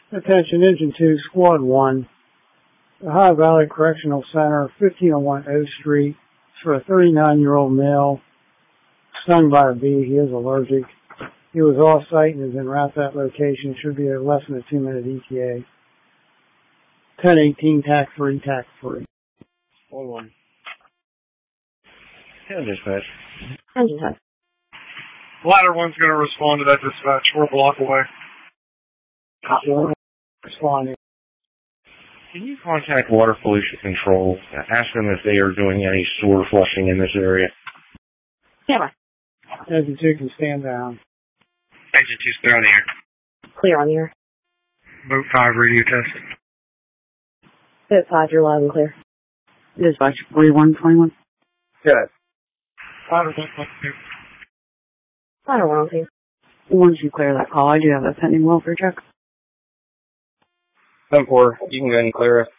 Attention, Engine 2, Squad 1. The Ohio Valley Correctional Center, 1501 O Street. It's for a 39-year-old male stung by a bee. He is allergic. He was off-site and is en route to that location. Should be at less than a 2-minute ETA. 1018, TAC 3, TAC 3. 1-1. Yeah, dispatch. Dispatch. Ladder 1's going to respond to that dispatch. We're a block away. Responding. Can you contact Water Pollution Control and ask them if they are doing any sewer flushing in this area? Yeah. Engine 2 can stand down. Engine 2's clear on the air. Clear on the air. Boat 5 radio test. Boat 5, you're loud and clear. Dispatch 4121. Good. Ladder 1, Ladder 1 on scene. Once you clear that call, I do have a pending welfare check. 10-4, you can go ahead and clear it.